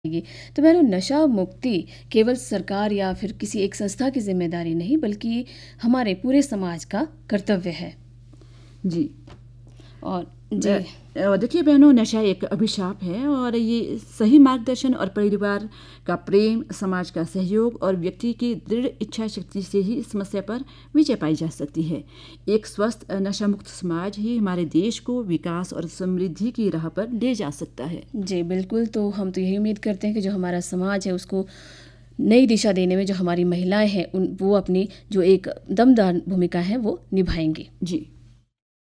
तो बहनों, नशा मुक्ति केवल सरकार या फिर किसी एक संस्था की जिम्मेदारी नहीं, बल्कि हमारे पूरे समाज का कर्तव्य है। जी। और जी देखिए बहनों, नशा एक अभिशाप है और ये सही मार्गदर्शन और परिवार का प्रेम, समाज का सहयोग और व्यक्ति की दृढ़ इच्छा शक्ति से ही इस समस्या पर विजय पाई जा सकती है। एक स्वस्थ नशा मुक्त समाज ही हमारे देश को विकास और समृद्धि की राह पर ले जा सकता है। जी बिल्कुल। तो हम तो यही उम्मीद करते हैं कि जो हमारा समाज है उसको नई दिशा देने में जो हमारी महिलाएं हैं वो अपनी जो एक दमदार भूमिका है वो निभाएंगी। जी।